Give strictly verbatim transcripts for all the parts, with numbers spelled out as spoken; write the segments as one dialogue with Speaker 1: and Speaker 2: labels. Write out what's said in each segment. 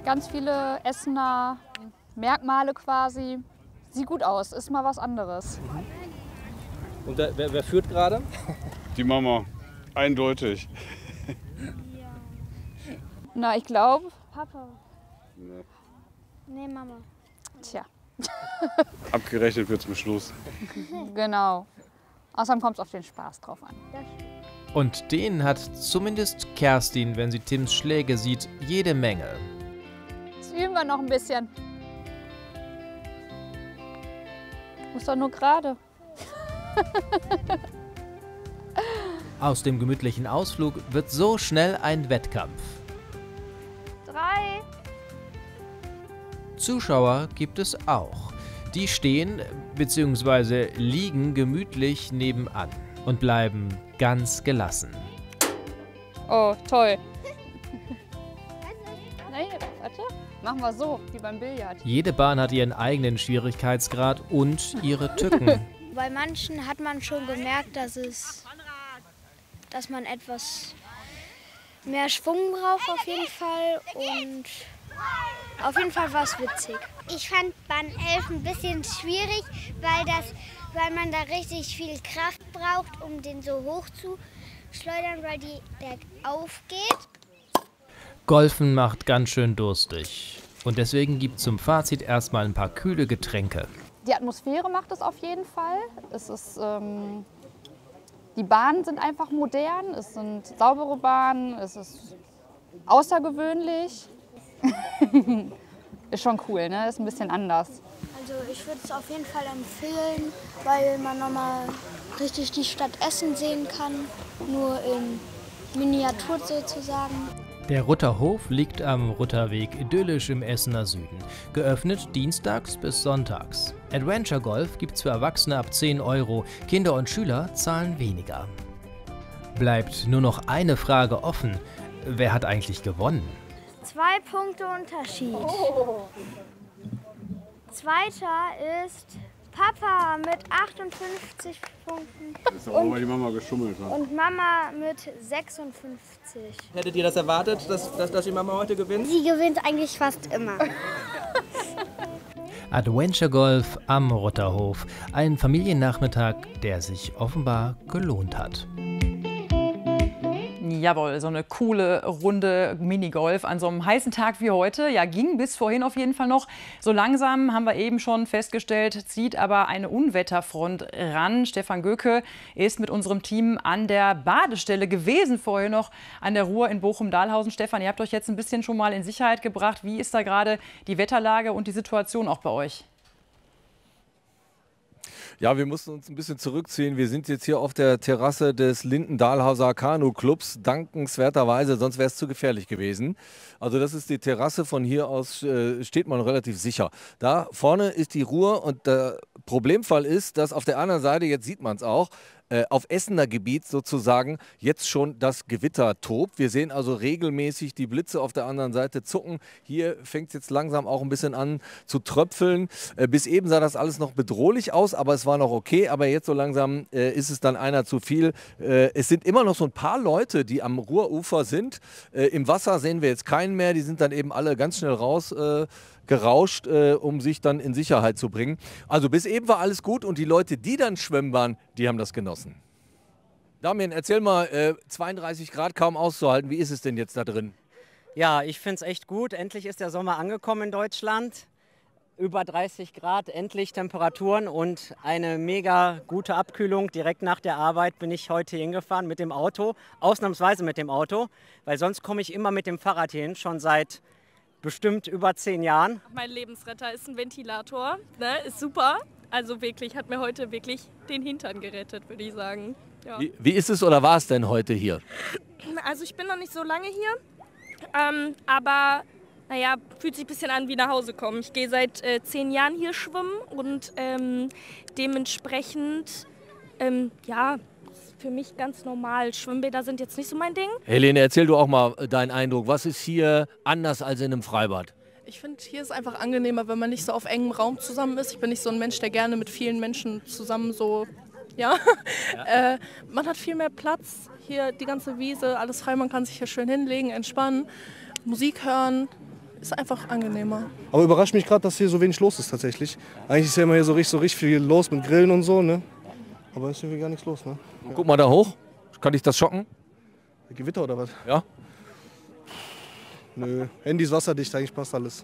Speaker 1: Ganz viele Essener Merkmale quasi. Sieht gut aus, ist mal was anderes.
Speaker 2: Und wer, wer, wer führt gerade?
Speaker 3: Die Mama, eindeutig.
Speaker 1: Na, ich glaube,
Speaker 4: Papa.
Speaker 3: Nee.
Speaker 4: Nee, Mama.
Speaker 1: tja,
Speaker 3: Abgerechnet wird zum Schluss.
Speaker 1: genau. Außerdem kommt es auf den Spaß drauf an.
Speaker 5: Und den hat zumindest Kerstin, wenn sie Tims Schläge sieht, jede Menge.
Speaker 1: Jetzt üben wir noch ein bisschen. Muss doch nur gerade.
Speaker 5: Aus dem gemütlichen Ausflug wird so schnell ein Wettkampf.
Speaker 1: Drei.
Speaker 5: Zuschauer gibt es auch. Die stehen bzw. liegen gemütlich nebenan und bleiben ganz gelassen.
Speaker 1: Oh, toll. Nein, warte. Machen wir so, wie beim Billard.
Speaker 5: Jede Bahn hat ihren eigenen Schwierigkeitsgrad und ihre Tücken.
Speaker 4: Bei manchen hat man schon gemerkt, dass es, dass man etwas mehr Schwung braucht auf jeden Fall und auf jeden Fall war es witzig.
Speaker 6: Ich fand Bahn elf ein bisschen schwierig, weil, das, weil man da richtig viel Kraft braucht, um den so hoch zu schleudern, weil die bergauf geht.
Speaker 5: Golfen macht ganz schön durstig. Und deswegen gibt es zum Fazit erstmal ein paar kühle Getränke.
Speaker 1: Die Atmosphäre macht es auf jeden Fall. Es ist, ähm, die Bahnen sind einfach modern, es sind saubere Bahnen, es ist außergewöhnlich. Ist schon cool, ne? Ist ein bisschen anders.
Speaker 4: Also ich würde es auf jeden Fall empfehlen, weil man nochmal richtig die Stadt Essen sehen kann, nur in Miniatur sozusagen.
Speaker 5: Der Rutterhof liegt am Rutterweg idyllisch im Essener Süden. Geöffnet dienstags bis sonntags. Adventure Golf gibt's für Erwachsene ab zehn Euro. Kinder und Schüler zahlen weniger. Bleibt nur noch eine Frage offen. Wer hat eigentlich gewonnen?
Speaker 4: Zwei Punkte Unterschied.
Speaker 1: Oh.
Speaker 4: Zweiter ist Papa mit achtundfünfzig Punkten
Speaker 3: Das ist auch, weil die Mama geschummelt hat.
Speaker 4: und Mama mit sechsundfünfzig.
Speaker 2: Hättet ihr das erwartet, dass, dass, dass die Mama heute gewinnt?
Speaker 6: Sie gewinnt eigentlich fast immer.
Speaker 5: Adventure Golf am Rutterhof. Ein Familiennachmittag, der sich offenbar gelohnt hat.
Speaker 7: Jawohl, so eine coole Runde Minigolf an so einem heißen Tag wie heute. Ja, ging bis vorhin auf jeden Fall noch. So langsam, haben wir eben schon festgestellt, zieht aber eine Unwetterfront ran. Stefan Göke ist mit unserem Team an der Badestelle gewesen, vorher noch an der Ruhr in Bochum-Dahlhausen. Stefan, ihr habt euch jetzt ein bisschen schon mal in Sicherheit gebracht. Wie ist da gerade die Wetterlage und die Situation auch bei euch?
Speaker 8: Ja, wir mussten uns ein bisschen zurückziehen. Wir sind jetzt hier auf der Terrasse des Linden-Dahlhauser Kanu-Clubs, dankenswerterweise, sonst wäre es zu gefährlich gewesen. Also das ist die Terrasse, von hier aus äh, steht man relativ sicher. Da vorne ist die Ruhr und der Problemfall ist, dass auf der anderen Seite, jetzt sieht man es auch, äh, auf Essener Gebiet sozusagen jetzt schon das Gewitter tobt. Wir sehen also regelmäßig die Blitze auf der anderen Seite zucken. Hier fängt es jetzt langsam auch ein bisschen an zu tröpfeln. Äh, bis eben sah das alles noch bedrohlich aus, aber es war noch okay. Aber jetzt so langsam äh, ist es dann einer zu viel. Äh, es sind immer noch so ein paar Leute, die am Ruhrufer sind. Äh, Im Wasser sehen wir jetzt keinen mehr. Die sind dann eben alle ganz schnell raus. Äh, gerauscht, äh, um sich dann in Sicherheit zu bringen. Also bis eben war alles gut und die Leute, die dann schwimmen waren, die haben das genossen. Damian, erzähl mal, äh, zweiunddreißig Grad kaum auszuhalten. Wie ist es denn jetzt da drin?
Speaker 9: Ja, ich finde es echt gut. Endlich ist der Sommer angekommen in Deutschland. Über dreißig Grad, endlich Temperaturen und eine mega gute Abkühlung. Direkt nach der Arbeit bin ich heute hingefahren mit dem Auto, ausnahmsweise mit dem Auto, weil sonst komme ich immer mit dem Fahrrad hin, schon seit bestimmt über zehn Jahren.
Speaker 10: Mein Lebensretter ist ein Ventilator, ne? Ist super. Also wirklich, hat mir heute wirklich den Hintern gerettet, würde ich sagen. Ja.
Speaker 8: Wie, wie ist es oder war es denn heute hier?
Speaker 10: Also ich bin noch nicht so lange hier, ähm, aber naja, fühlt sich ein bisschen an wie nach Hause kommen. Ich gehe seit äh, zehn Jahren hier schwimmen und ähm, dementsprechend, ähm, ja, für mich ganz normal. Schwimmbäder sind jetzt nicht so mein Ding.
Speaker 8: Helene, erzähl du auch mal deinen Eindruck. Was ist hier anders als in einem Freibad?
Speaker 11: Ich finde, hier ist einfach angenehmer, wenn man nicht so auf engem Raum zusammen ist. Ich bin nicht so ein Mensch, der gerne mit vielen Menschen zusammen so, ja. ja. äh, man hat viel mehr Platz. Hier die ganze Wiese, alles frei. Man kann sich hier schön hinlegen, entspannen, Musik hören. ist einfach angenehmer.
Speaker 12: Aber überrascht mich gerade, dass hier so wenig los ist tatsächlich. Eigentlich ist ja immer hier so richtig, so richtig viel los mit Grillen und so, ne? Aber ist irgendwie gar nichts los, ne? Ja.
Speaker 8: Guck mal da hoch. Kann ich das schocken?
Speaker 12: Gewitter oder was?
Speaker 8: Ja.
Speaker 12: Nö, Handy ist wasserdicht, eigentlich passt alles.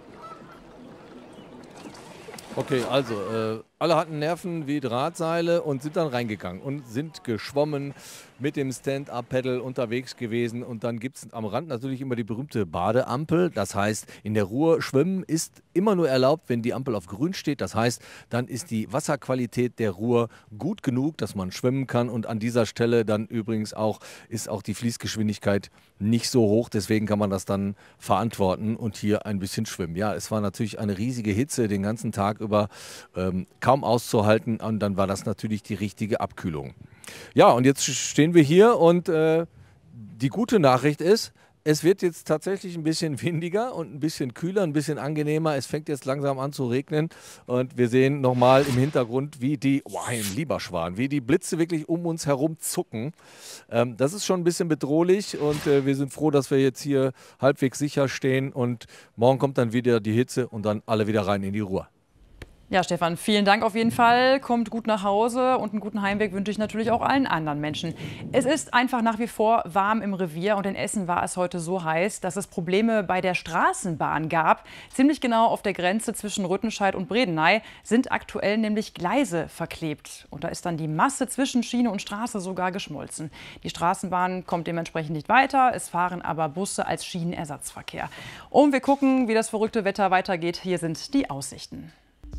Speaker 8: Okay, also äh, alle hatten Nerven wie Drahtseile und sind dann reingegangen und sind geschwommen, mit dem Stand-Up-Paddle unterwegs gewesen. Und dann gibt es am Rand natürlich immer die berühmte Badeampel. Das heißt, in der Ruhr schwimmen ist immer nur erlaubt, wenn die Ampel auf grün steht. Das heißt, dann ist die Wasserqualität der Ruhr gut genug, dass man schwimmen kann. Und an dieser Stelle dann übrigens auch ist auch die Fließgeschwindigkeit nicht so hoch. Deswegen kann man das dann verantworten und hier ein bisschen schwimmen. Ja, es war natürlich eine riesige Hitze den ganzen Tag über, ähm, kaum auszuhalten. Und dann war das natürlich die richtige Abkühlung. Ja, und jetzt stehen wir hier und äh, die gute Nachricht ist, es wird jetzt tatsächlich ein bisschen windiger und ein bisschen kühler, ein bisschen angenehmer. Es fängt jetzt langsam an zu regnen und wir sehen nochmal im Hintergrund, wie die, oh, ein Lieberschwan, wie die Blitze wirklich um uns herum zucken. Ähm, das ist schon ein bisschen bedrohlich und äh, wir sind froh, dass wir jetzt hier halbwegs sicher stehen und morgen kommt dann wieder die Hitze und dann alle wieder rein in die Ruhr.
Speaker 7: Ja, Stefan, vielen Dank auf jeden Fall. Kommt gut nach Hause und einen guten Heimweg wünsche ich natürlich auch allen anderen Menschen. Es ist einfach nach wie vor warm im Revier und in Essen war es heute so heiß, dass es Probleme bei der Straßenbahn gab. Ziemlich genau auf der Grenze zwischen Rüttenscheid und Bredeney sind aktuell nämlich Gleise verklebt. Und da ist dann die Masse zwischen Schiene und Straße sogar geschmolzen. Die Straßenbahn kommt dementsprechend nicht weiter. Es fahren aber Busse als Schienenersatzverkehr. Und wir gucken, wie das verrückte Wetter weitergeht. Hier sind die Aussichten.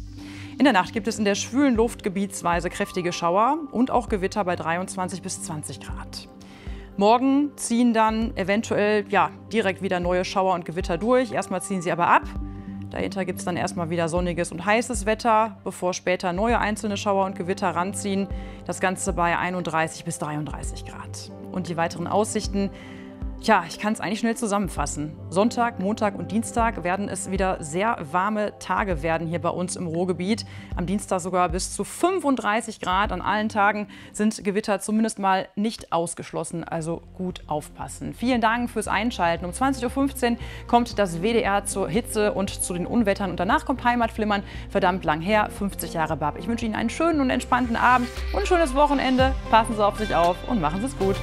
Speaker 7: In der Nacht gibt es in der schwülen Luft gebietsweise kräftige Schauer und auch Gewitter bei dreiundzwanzig bis zwanzig Grad. Morgen ziehen dann eventuell ja, direkt wieder neue Schauer und Gewitter durch. Erstmal ziehen sie aber ab. Dahinter gibt es dann erstmal wieder sonniges und heißes Wetter, bevor später neue einzelne Schauer und Gewitter ranziehen. Das Ganze bei einunddreißig bis dreiunddreißig Grad. Und die weiteren Aussichten. Tja, ich kann es eigentlich schnell zusammenfassen. Sonntag, Montag und Dienstag werden es wieder sehr warme Tage werden hier bei uns im Ruhrgebiet. Am Dienstag sogar bis zu fünfunddreißig Grad. An allen Tagen sind Gewitter zumindest mal nicht ausgeschlossen, also gut aufpassen. Vielen Dank fürs Einschalten. Um zwanzig Uhr fünfzehn kommt das W D R zur Hitze und zu den Unwettern. Und danach kommt Heimatflimmern, verdammt lang her, fünfzig Jahre Bab. Ich wünsche Ihnen einen schönen und entspannten Abend und ein schönes Wochenende. Passen Sie auf sich auf und machen Sie es gut.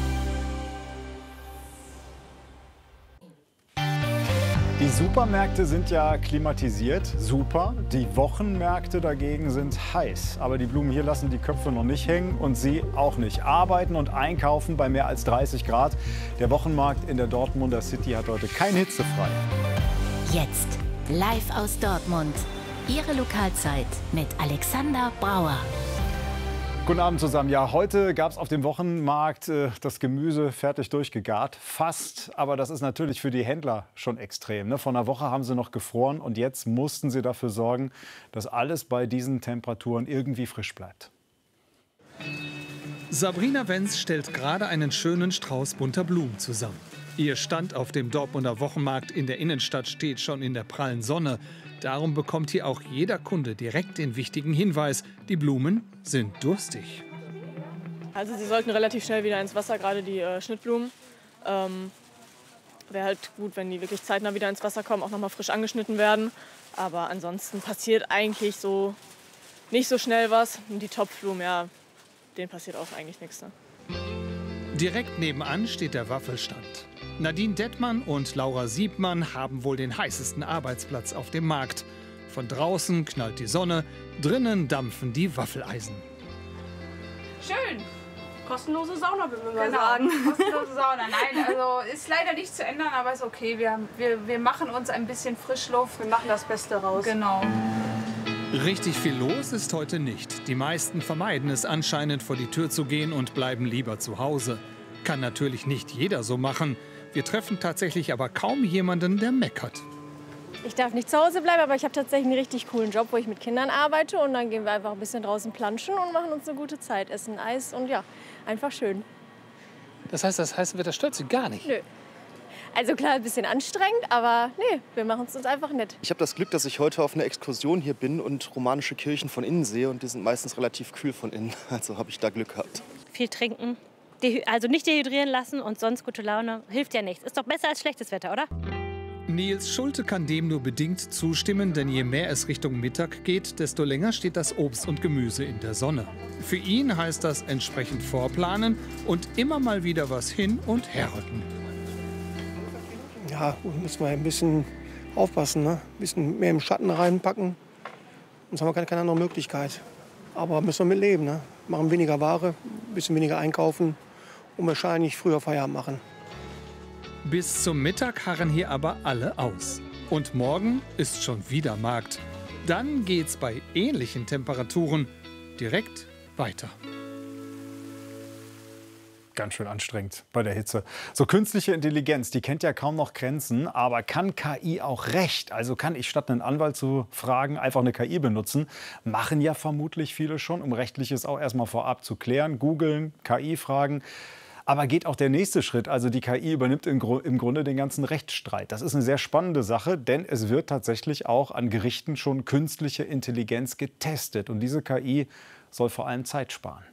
Speaker 13: Die Supermärkte sind ja klimatisiert, super. Die Wochenmärkte dagegen sind heiß. Aber die Blumen hier lassen die Köpfe noch nicht hängen und Sie auch nicht. Arbeiten und einkaufen bei mehr als dreißig Grad. Der Wochenmarkt in der Dortmunder City hat heute kein hitzefrei.
Speaker 14: Jetzt live aus Dortmund. Ihre Lokalzeit mit Alexander Brauer.
Speaker 13: Guten Abend zusammen. Ja, heute gab es auf dem Wochenmarkt äh, das Gemüse fertig durchgegart. Fast, aber das ist natürlich für die Händler schon extrem. Ne? Vor einer Woche haben sie noch gefroren und jetzt mussten sie dafür sorgen, dass alles bei diesen Temperaturen irgendwie frisch bleibt.
Speaker 15: Sabrina Wenz stellt gerade einen schönen Strauß bunter Blumen zusammen. Ihr Stand auf dem Dortmunder Wochenmarkt in der Innenstadt steht schon in der prallen Sonne. Darum bekommt hier auch jeder Kunde direkt den wichtigen Hinweis, die Blumen sind durstig.
Speaker 16: Also sie sollten relativ schnell wieder ins Wasser, gerade die äh, Schnittblumen. Ähm, wäre halt gut, wenn die wirklich zeitnah wieder ins Wasser kommen, auch noch mal frisch angeschnitten werden. Aber ansonsten passiert eigentlich so nicht so schnell was. Und die Topfblumen, ja, denen passiert auch eigentlich nichts. Ne?
Speaker 15: Direkt nebenan steht der Waffelstand. Nadine Dettmann und Laura Siebmann haben wohl den heißesten Arbeitsplatz auf dem Markt. Von draußen knallt die Sonne, drinnen dampfen die Waffeleisen.
Speaker 17: Schön.
Speaker 16: Kostenlose Sauna, würden wir mal
Speaker 17: Genau,
Speaker 16: sagen.
Speaker 17: kostenlose Sauna. Nein, also ist leider nicht zu ändern, aber ist okay. Wir, wir, wir machen uns ein bisschen Frischluft.
Speaker 16: Wir machen das Beste raus.
Speaker 17: Genau.
Speaker 15: Richtig viel los ist heute nicht. Die meisten vermeiden es anscheinend, vor die Tür zu gehen und bleiben lieber zu Hause. Kann natürlich nicht jeder so machen. Wir treffen tatsächlich aber kaum jemanden, der meckert.
Speaker 18: Ich darf nicht zu Hause bleiben, aber ich habe tatsächlich einen richtig coolen Job, wo ich mit Kindern arbeite. Und dann gehen wir einfach ein bisschen draußen planschen und machen uns eine gute Zeit. Essen Eis und ja, einfach schön.
Speaker 19: Das heißt, das heiße Wetter stört Sie gar nicht?
Speaker 18: Nö. Also klar, ein bisschen anstrengend, aber nee, wir machen es uns einfach nett.
Speaker 20: Ich habe das Glück, dass ich heute auf einer Exkursion hier bin und romanische Kirchen von innen sehe. Und die sind meistens relativ kühl von innen. Also habe ich da Glück gehabt.
Speaker 21: Viel trinken. Also nicht dehydrieren lassen und sonst gute Laune. Hilft ja nichts. Ist doch besser als schlechtes Wetter, oder?
Speaker 15: Nils Schulte kann dem nur bedingt zustimmen, denn je mehr es Richtung Mittag geht, desto länger steht das Obst und Gemüse in der Sonne. Für ihn heißt das entsprechend vorplanen und immer mal wieder was hin- und herrücken.
Speaker 21: Ja, müssen wir ein bisschen aufpassen, ne? Ein bisschen mehr im Schatten reinpacken. Sonst haben wir keine, keine andere Möglichkeit. Aber müssen wir mit leben, ne? Machen weniger Ware, ein bisschen weniger einkaufen und wahrscheinlich früher Feierabend machen.
Speaker 15: Bis zum Mittag harren hier aber alle aus. Und morgen ist schon wieder Markt. Dann geht's bei ähnlichen Temperaturen direkt weiter.
Speaker 13: Ganz schön anstrengend bei der Hitze. So künstliche Intelligenz, die kennt ja kaum noch Grenzen, aber kann K I auch Recht? Also kann ich statt einen Anwalt zu fragen, einfach eine K I benutzen? Machen ja vermutlich viele schon, um Rechtliches auch erstmal vorab zu klären. Googeln, K I fragen. Aber geht auch der nächste Schritt, also die K I übernimmt im Grunde den ganzen Rechtsstreit. Das ist eine sehr spannende Sache, denn es wird tatsächlich auch an Gerichten schon künstliche Intelligenz getestet. Und diese K I soll vor allem Zeit sparen.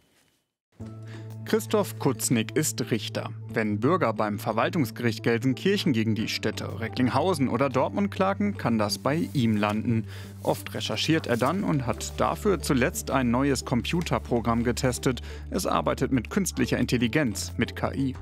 Speaker 22: Christoph Kutznick ist Richter. Wenn Bürger beim Verwaltungsgericht Gelsenkirchen gegen die Städte Recklinghausen oder Dortmund klagen, kann das bei ihm landen. Oft recherchiert er dann und hat dafür zuletzt ein neues Computerprogramm getestet. Es arbeitet mit künstlicher Intelligenz, mit K I.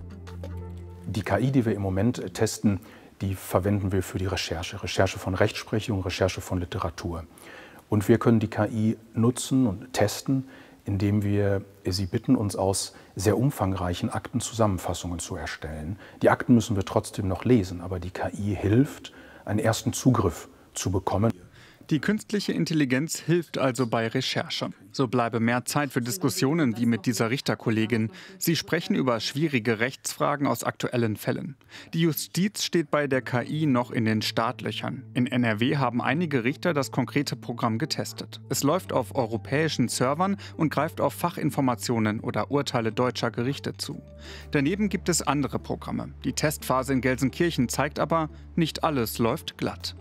Speaker 23: Die K I, die wir im Moment testen, die verwenden wir für die Recherche. Recherche von Rechtsprechung, Recherche von Literatur. Und wir können die K I nutzen und testen, indem wir sie bitten, uns aus sehr umfangreichen Aktenzusammenfassungen zu erstellen. Die Akten müssen wir trotzdem noch lesen, aber die K I hilft, einen ersten Zugriff zu bekommen.
Speaker 22: Die künstliche Intelligenz hilft also bei Recherche. So bleibe mehr Zeit für Diskussionen wie mit dieser Richterkollegin. Sie sprechen über schwierige Rechtsfragen aus aktuellen Fällen. Die Justiz steht bei der K I noch in den Startlöchern. In N R W haben einige Richter das konkrete Programm getestet. Es läuft auf europäischen Servern und greift auf Fachinformationen oder Urteile deutscher Gerichte zu. Daneben gibt es andere Programme. Die Testphase in Gelsenkirchen zeigt aber, nicht alles läuft glatt.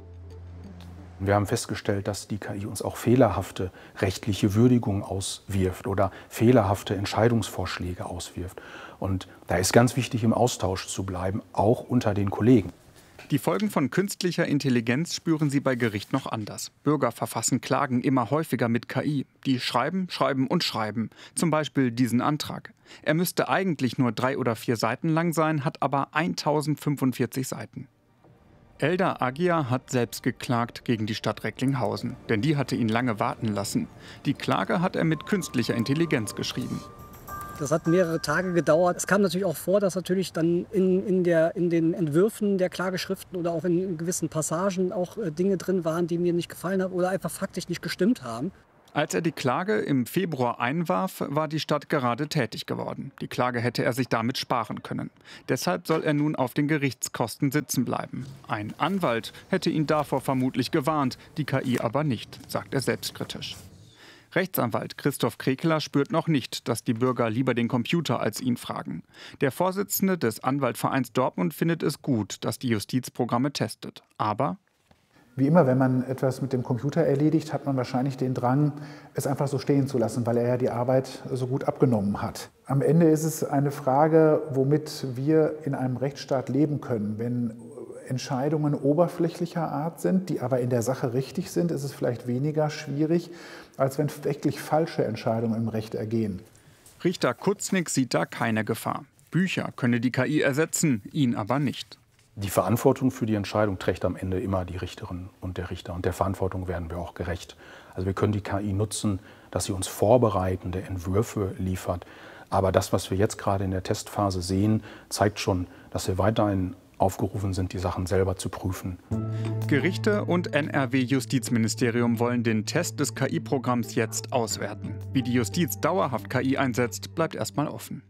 Speaker 23: Wir haben festgestellt, dass die K I uns auch fehlerhafte rechtliche Würdigungen auswirft oder fehlerhafte Entscheidungsvorschläge auswirft. Und da ist ganz wichtig, im Austausch zu bleiben, auch unter den Kollegen.
Speaker 22: Die Folgen von künstlicher Intelligenz spüren sie bei Gericht noch anders. Bürger verfassen Klagen immer häufiger mit K I. Die schreiben, schreiben und schreiben. Zum Beispiel diesen Antrag. Er müsste eigentlich nur drei oder vier Seiten lang sein, hat aber tausendfünfundvierzig Seiten. Elda Agia hat selbst geklagt gegen die Stadt Recklinghausen, denn die hatte ihn lange warten lassen. Die Klage hat er mit künstlicher Intelligenz geschrieben.
Speaker 24: Das hat mehrere Tage gedauert. Es kam natürlich auch vor, dass natürlich dann in, in, der, in den Entwürfen der Klageschriften oder auch in gewissen Passagen auch äh, Dinge drin waren, die mir nicht gefallen haben oder einfach faktisch nicht gestimmt haben.
Speaker 22: Als er die Klage im Februar einwarf, war die Stadt gerade tätig geworden. Die Klage hätte er sich damit sparen können. Deshalb soll er nun auf den Gerichtskosten sitzen bleiben. Ein Anwalt hätte ihn davor vermutlich gewarnt, die K I aber nicht, sagt er selbstkritisch. Rechtsanwalt Christoph Krekeler spürt noch nicht, dass die Bürger lieber den Computer als ihn fragen. Der Vorsitzende des Anwaltvereins Dortmund findet es gut, dass die Justiz Programme testet. Aber
Speaker 25: wie immer, wenn man etwas mit dem Computer erledigt, hat man wahrscheinlich den Drang, es einfach so stehen zu lassen, weil er ja die Arbeit so gut abgenommen hat. Am Ende ist es eine Frage, womit wir in einem Rechtsstaat leben können. Wenn Entscheidungen oberflächlicher Art sind, die aber in der Sache richtig sind, ist es vielleicht weniger schwierig, als wenn wirklich falsche Entscheidungen im Recht ergehen.
Speaker 22: Richter Kutznick sieht da keine Gefahr. Bücher könne die K I ersetzen, ihn aber nicht.
Speaker 23: Die Verantwortung für die Entscheidung trägt am Ende immer die Richterin und der Richter. Und der Verantwortung werden wir auch gerecht. Also wir können die K I nutzen, dass sie uns vorbereitende Entwürfe liefert. Aber das, was wir jetzt gerade in der Testphase sehen, zeigt schon, dass wir weiterhin aufgerufen sind, die Sachen selber zu prüfen.
Speaker 22: Gerichte und N R W-Justizministerium wollen den Test des K I-Programms jetzt auswerten. Wie die Justiz dauerhaft K I einsetzt, bleibt erstmal offen.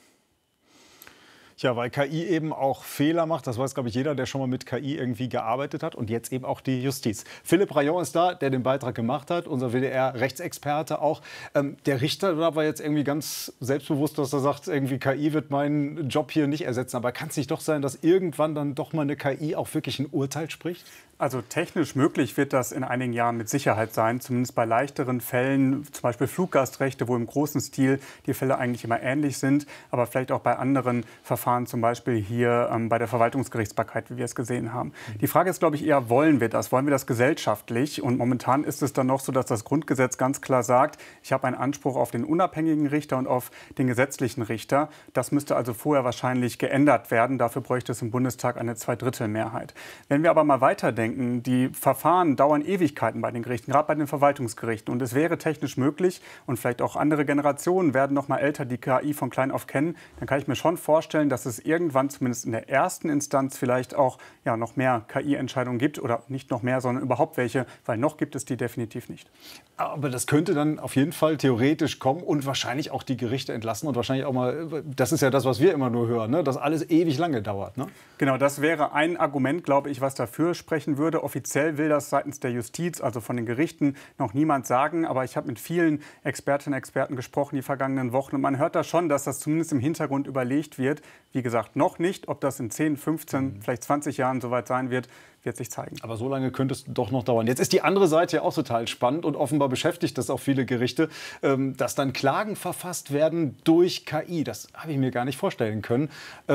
Speaker 13: Ja, weil K I eben auch Fehler macht. Das weiß, glaube ich, jeder, der schon mal mit K I irgendwie gearbeitet hat. Und jetzt eben auch die Justiz. Philipp Rayon ist da, der den Beitrag gemacht hat, unser W D R-Rechtsexperte auch. Ähm, der Richter war jetzt irgendwie ganz selbstbewusst, dass er sagt, irgendwie K I wird meinen Job hier nicht ersetzen. Aber kann es nicht doch sein, dass irgendwann dann doch mal eine K I auch wirklich ein Urteil spricht?
Speaker 26: Also technisch möglich wird das in einigen Jahren mit Sicherheit sein, zumindest bei leichteren Fällen, zum Beispiel Fluggastrechte, wo im großen Stil die Fälle eigentlich immer ähnlich sind, aber vielleicht auch bei anderen Verfahren Verfahren, zum Beispiel hier ähm, bei der Verwaltungsgerichtsbarkeit, wie wir es gesehen haben. Die Frage ist, glaube ich, eher, wollen wir das? Wollen wir das gesellschaftlich? Und momentan ist es dann noch so, dass das Grundgesetz ganz klar sagt, ich habe einen Anspruch auf den unabhängigen Richter und auf den gesetzlichen Richter. Das müsste also vorher wahrscheinlich geändert werden. Dafür bräuchte es im Bundestag eine Zweidrittelmehrheit. Wenn wir aber mal weiterdenken, die Verfahren dauern Ewigkeiten bei den Gerichten, gerade bei den Verwaltungsgerichten. Und es wäre technisch möglich, und vielleicht auch andere Generationen werden noch mal älter die K I von klein auf kennen, dann kann ich mir schon vorstellen, dass es irgendwann zumindest in der ersten Instanz vielleicht auch ja, noch mehr K I-Entscheidungen gibt. Oder nicht noch mehr, sondern überhaupt welche, weil noch gibt es die definitiv nicht.
Speaker 13: Aber das könnte dann auf jeden Fall theoretisch kommen und wahrscheinlich auch die Gerichte entlassen und wahrscheinlich auch mal, das ist ja das, was wir immer nur hören, ne? Dass alles ewig lange dauert. Ne?
Speaker 26: Genau, das wäre ein Argument, glaube ich, was dafür sprechen würde. Offiziell will das seitens der Justiz, also von den Gerichten, noch niemand sagen. Aber ich habe mit vielen Expertinnen und Experten gesprochen die vergangenen Wochen und man hört da schon, dass das zumindest im Hintergrund überlegt wird. Wie gesagt, noch nicht. Ob das in zehn, fünfzehn, mhm. vielleicht zwanzig Jahren soweit sein wird, wird sich zeigen.
Speaker 13: Aber so lange könnte es doch noch dauern. Jetzt ist die andere Seite ja auch total spannend und offenbar beschäftigt das auch viele Gerichte, dass dann Klagen verfasst werden durch K I. Das habe ich mir gar nicht vorstellen können.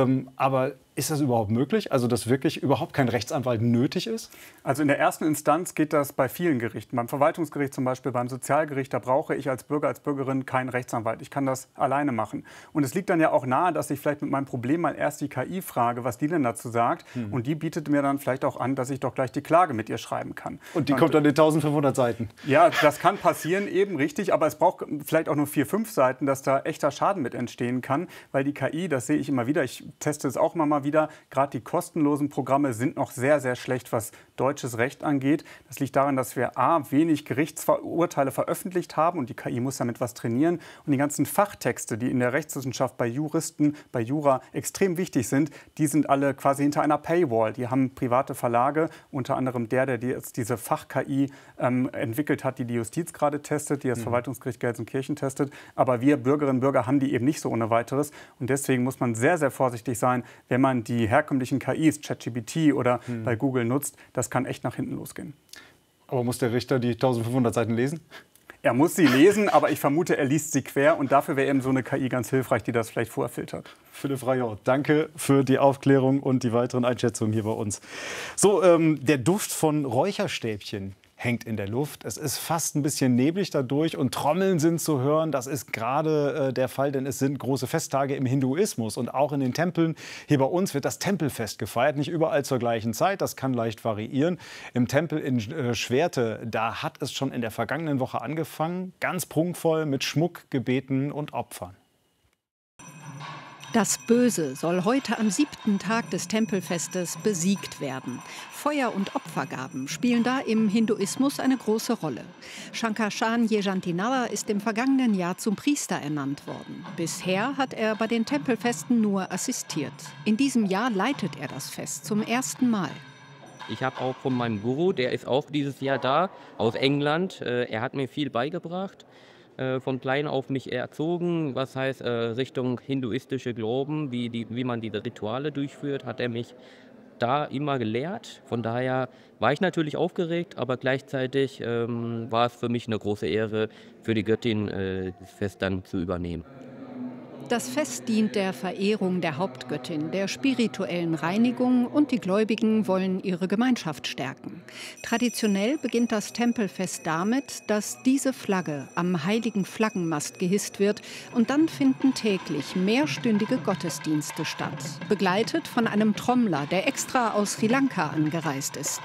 Speaker 13: Aber ist das überhaupt möglich? Also, dass wirklich überhaupt kein Rechtsanwalt nötig ist?
Speaker 26: Also in der ersten Instanz geht das bei vielen Gerichten. Beim Verwaltungsgericht zum Beispiel, beim Sozialgericht, da brauche ich als Bürger, als Bürgerin keinen Rechtsanwalt. Ich kann das alleine machen. Und es liegt dann ja auch nahe, dass ich vielleicht mit meinem Problem mal erst die K I frage, was die denn dazu sagt. Hm. Und die bietet mir dann vielleicht auch an, dass ich doch gleich die Klage mit ihr schreiben kann.
Speaker 13: Und die Und, kommt dann in eintausendfünfhundert Seiten?
Speaker 26: Ja, das kann passieren, eben richtig. Aber es braucht vielleicht auch nur vier, fünf Seiten, dass da echter Schaden mit entstehen kann. Weil die K I, das sehe ich immer wieder, ich teste es auch immer mal wieder, gerade die kostenlosen Programme sind noch sehr, sehr schlecht, was deutsches Recht angeht. Das liegt daran, dass wir a. wenig Gerichtsurteile veröffentlicht haben und die K I muss damit was trainieren. Und die ganzen Fachtexte, die in der Rechtswissenschaft bei Juristen, bei Jura extrem wichtig sind, die sind alle quasi hinter einer Paywall. Die haben private Verlage, unter anderem der, der jetzt diese Fach-K I ähm, entwickelt hat, die die Justiz gerade testet, die das mhm. Verwaltungsgericht Gelsenkirchen testet. Aber wir Bürgerinnen und Bürger haben die eben nicht so ohne weiteres. Und deswegen muss man sehr, sehr vorsichtig sein, wenn man die herkömmlichen K Is, ChatGPT oder hm. bei Google nutzt, das kann echt nach hinten losgehen.
Speaker 13: Aber muss der Richter die eintausendfünfhundert Seiten lesen?
Speaker 26: Er muss sie lesen, aber ich vermute, er liest sie quer. Und dafür wäre eben so eine K I ganz hilfreich, die das vielleicht vorher filtert.
Speaker 13: Philipp Rajau, danke für die Aufklärung und die weiteren Einschätzungen hier bei uns. So, ähm, der Duft von Räucherstäbchen hängt in der Luft. Es ist fast ein bisschen neblig dadurch und Trommeln sind zu hören. Das ist gerade äh, der Fall, denn es sind große Festtage im Hinduismus und auch in den Tempeln. Hier bei uns wird das Tempelfest gefeiert, nicht überall zur gleichen Zeit. Das kann leicht variieren. Im Tempel in äh, Schwerte, da hat es schon in der vergangenen Woche angefangen. Ganz prunkvoll mit Schmuck, Gebeten und Opfern.
Speaker 1: Das Böse soll heute am siebten Tag des Tempelfestes besiegt werden. Feuer- und Opfergaben spielen da im Hinduismus eine große Rolle. Shankarshan Yejantinawa ist im vergangenen Jahr zum Priester ernannt worden. Bisher hat er bei den Tempelfesten nur assistiert. In diesem Jahr leitet er das Fest zum ersten Mal.
Speaker 2: Ich habe auch von meinem Guru, der ist auch dieses Jahr da, aus England. Er hat mir viel beigebracht. Von klein auf mich erzogen, was heißt äh, Richtung hinduistische Glauben, wie, die, wie man diese Rituale durchführt, hat er mich da immer gelehrt. Von daher war ich natürlich aufgeregt, aber gleichzeitig ähm, war es für mich eine große Ehre, für die Göttin äh, das Fest dann zu übernehmen.
Speaker 1: Das Fest dient der Verehrung der Hauptgöttin, der spirituellen Reinigung und die Gläubigen wollen ihre Gemeinschaft stärken. Traditionell beginnt das Tempelfest damit, dass diese Flagge am heiligen Flaggenmast gehisst wird und dann finden täglich mehrstündige Gottesdienste statt, begleitet von einem Trommler, der extra aus Sri Lanka angereist ist.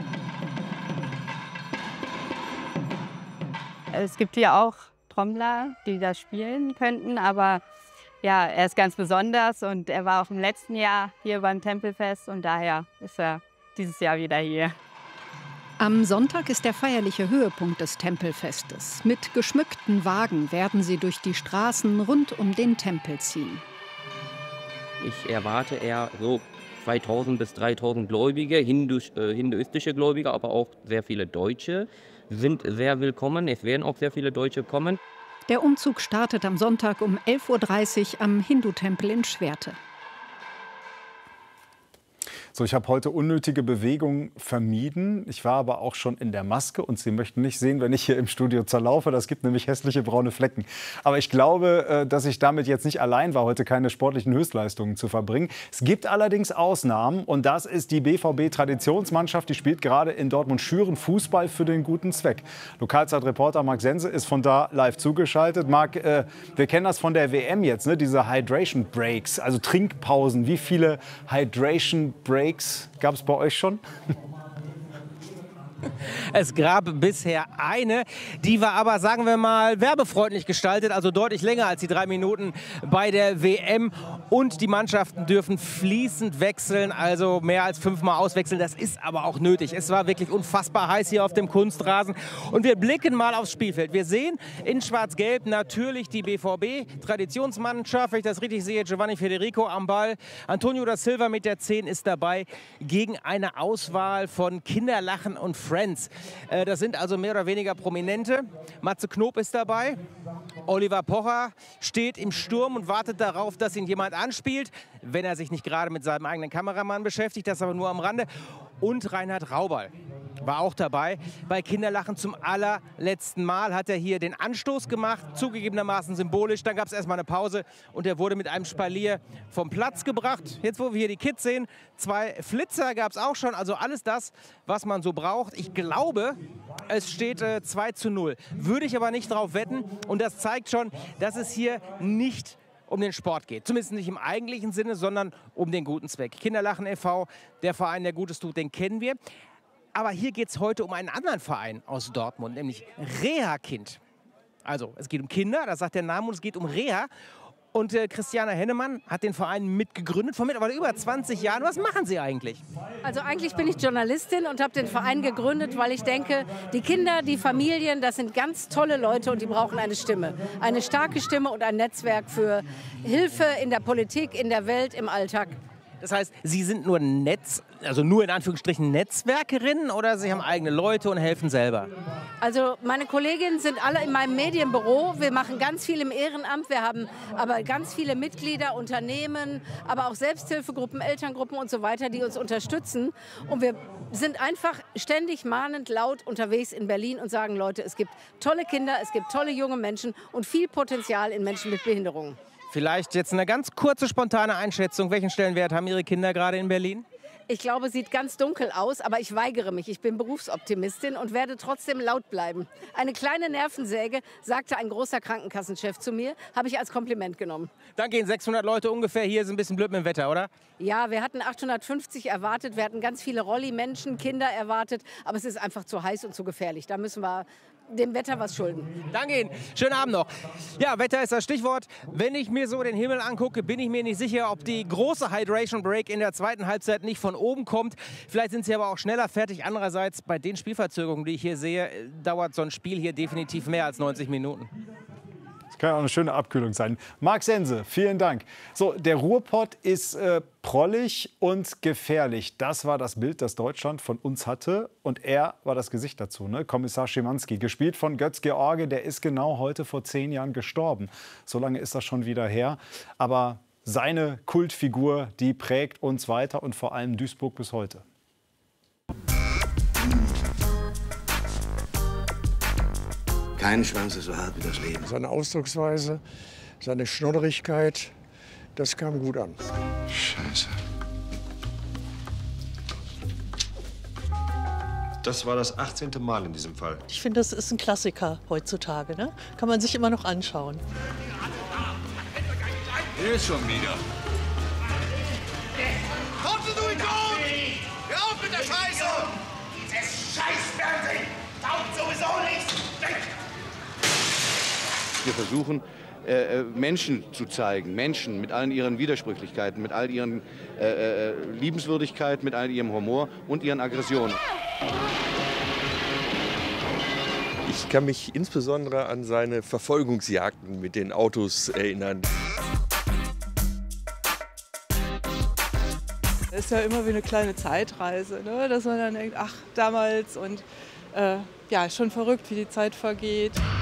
Speaker 3: Es gibt hier auch Trommler, die das spielen könnten, aber ja, er ist ganz besonders und er war auch im letzten Jahr hier beim Tempelfest und daher ist er dieses Jahr wieder hier.
Speaker 1: Am Sonntag ist der feierliche Höhepunkt des Tempelfestes. Mit geschmückten Wagen werden sie durch die Straßen rund um den Tempel ziehen.
Speaker 2: Ich erwarte eher so zweitausend bis dreitausend Gläubige, Hindu, äh, hinduistische Gläubige, aber auch sehr viele Deutsche sind sehr willkommen. Es werden auch sehr viele Deutsche kommen.
Speaker 1: Der Umzug startet am Sonntag um elf Uhr dreißig am Hindu-Tempel in Schwerte.
Speaker 13: So, ich habe heute unnötige Bewegungen vermieden. Ich war aber auch schon in der Maske und Sie möchten nicht sehen, wenn ich hier im Studio zerlaufe. Das gibt nämlich hässliche braune Flecken. Aber ich glaube, dass ich damit jetzt nicht allein war, heute keine sportlichen Höchstleistungen zu verbringen. Es gibt allerdings Ausnahmen und das ist die B V B-Traditionsmannschaft. Die spielt gerade in Dortmund-Schüren Fußball für den guten Zweck. Lokalzeitreporter Marc Sense ist von da live zugeschaltet. Marc, äh, wir kennen das von der W M jetzt, ne? Diese Hydration Breaks, also Trinkpausen. Wie viele Hydration Breaks gab es bei euch schon?
Speaker 4: Es gab bisher eine, die war aber, sagen wir mal, werbefreundlich gestaltet, also deutlich länger als die drei Minuten bei der W M. Und die Mannschaften dürfen fließend wechseln, also mehr als fünfmal auswechseln. Das ist aber auch nötig. Es war wirklich unfassbar heiß hier auf dem Kunstrasen. Und wir blicken mal aufs Spielfeld. Wir sehen in Schwarz-Gelb natürlich die B V B-Traditionsmannschaft. Wenn ich das richtig sehe, Giovanni Federico am Ball. Antonio da Silva mit der zehn ist dabei gegen eine Auswahl von Kinderlachen und Friends. Das sind also mehr oder weniger Prominente. Matze Knob ist dabei. Oliver Pocher steht im Sturm und wartet darauf, dass ihn jemand anspielt, wenn er sich nicht gerade mit seinem eigenen Kameramann beschäftigt, das aber nur am Rande. Und Reinhard Rauberl war auch dabei. Bei Kinderlachen zum allerletzten Mal hat er hier den Anstoß gemacht, zugegebenermaßen symbolisch. Dann gab es erstmal eine Pause und er wurde mit einem Spalier vom Platz gebracht. Jetzt, wo wir hier die Kids sehen, zwei Flitzer gab es auch schon. Also alles das, was man so braucht. Ich glaube, es steht äh, zwei zu null. Würde ich aber nicht drauf wetten. Und das zeigt schon, dass es hier nicht um den Sport geht. Zumindest nicht im eigentlichen Sinne, sondern um den guten Zweck. Kinderlachen e V, der Verein, der Gutes tut, den kennen wir. Aber hier geht es heute um einen anderen Verein aus Dortmund, nämlich Reha-Kind. Also es geht um Kinder, das sagt der Name, und es geht um Reha. Und äh, Christiane Hennemann hat den Verein mitgegründet, vor mittlerweile über zwanzig Jahren. Was machen Sie eigentlich?
Speaker 5: Also eigentlich bin ich Journalistin und habe den Verein gegründet, weil ich denke, die Kinder, die Familien, das sind ganz tolle Leute und die brauchen eine Stimme. Eine starke Stimme und ein Netzwerk für Hilfe in der Politik, in der Welt, im Alltag.
Speaker 4: Das heißt, Sie sind nur Netz, also nur in Anführungsstrichen Netzwerkerinnen oder Sie haben eigene Leute und helfen selber?
Speaker 5: Also meine Kolleginnen sind alle in meinem Medienbüro. Wir machen ganz viel im Ehrenamt. Wir haben aber ganz viele Mitglieder, Unternehmen, aber auch Selbsthilfegruppen, Elterngruppen und so weiter, die uns unterstützen. Und wir sind einfach ständig mahnend laut unterwegs in Berlin und sagen, Leute, es gibt tolle Kinder, es gibt tolle junge Menschen und viel Potenzial in Menschen mit Behinderungen.
Speaker 4: Vielleicht jetzt eine ganz kurze, spontane Einschätzung. Welchen Stellenwert haben Ihre Kinder gerade in Berlin?
Speaker 5: Ich glaube, sieht ganz dunkel aus, aber ich weigere mich. Ich bin Berufsoptimistin und werde trotzdem laut bleiben. Eine kleine Nervensäge, sagte ein großer Krankenkassenchef zu mir, habe ich als Kompliment genommen.
Speaker 4: Danke Ihnen, sechshundert Leute ungefähr. Hier ist ein bisschen blöd mit dem Wetter, oder?
Speaker 5: Ja, wir hatten achthundertfünfzig erwartet. Wir hatten ganz viele Rolli-Menschen, Kinder erwartet. Aber es ist einfach zu heiß und zu gefährlich. Da müssen wir dem Wetter was schulden.
Speaker 4: Danke Ihnen. Schönen Abend noch. Ja, Wetter ist das Stichwort. Wenn ich mir so den Himmel angucke, bin ich mir nicht sicher, ob die große Hydration Break in der zweiten Halbzeit nicht von oben kommt. Vielleicht sind sie aber auch schneller fertig. Andererseits, bei den Spielverzögerungen, die ich hier sehe, dauert so ein Spiel hier definitiv mehr als neunzig Minuten.
Speaker 13: Das kann ja auch eine schöne Abkühlung sein. Marc Sense, vielen Dank. So, der Ruhrpott ist äh, prollig und gefährlich. Das war das Bild, das Deutschland von uns hatte. Und er war das Gesicht dazu, ne? Kommissar Schimanski, gespielt von Götz George. Der ist genau heute vor zehn Jahren gestorben. So lange ist das schon wieder her. Aber seine Kultfigur, die prägt uns weiter und vor allem Duisburg bis heute.
Speaker 6: Kein Schwanz ist so hart wie das Leben.
Speaker 21: Seine Ausdrucksweise, seine Schnodderigkeit, das kam gut an.
Speaker 6: Scheiße. Das war das achtzehnte Mal in diesem Fall.
Speaker 9: Ich finde, das ist ein Klassiker heutzutage. Ne? Kann man sich immer noch anschauen.
Speaker 6: Hier ist schon wieder.
Speaker 10: Kommt du Idiot! Hör auf mit der Scheiße! Dieses Scheißfernsehen taugt sowieso nichts!
Speaker 6: Wir versuchen, äh, Menschen zu zeigen, Menschen mit allen ihren Widersprüchlichkeiten, mit all ihren äh, Liebenswürdigkeit, mit all ihrem Humor und ihren Aggressionen.
Speaker 11: Ich kann mich insbesondere an seine Verfolgungsjagden mit den Autos erinnern.
Speaker 27: Das ist ja immer wie eine kleine Zeitreise, ne? Dass man dann denkt, ach, damals und äh, ja, schon verrückt, wie die Zeit vergeht.